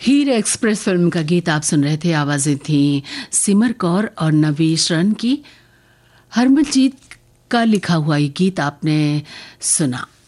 हीर express film का गीत आप सुन रहे थे। आवाजें थी सिमर कौर और नवीश रन की। हरमनजीत का लिखा हुआ ये गीत आपने सुना।